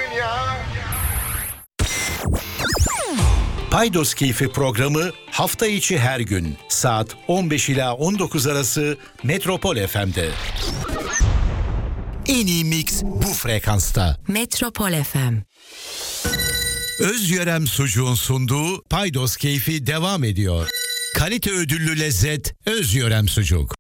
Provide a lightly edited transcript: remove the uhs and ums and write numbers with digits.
ya. Paydos Keyfi programı hafta içi her gün saat 15 ila 19 arası Metropol FM'de. En iyi mix bu frekansta. Metropol FM. Özyörem Sucuğun sunduğu Paydos Keyfi devam ediyor. Kalite ödüllü lezzet Özyörem Sucuk.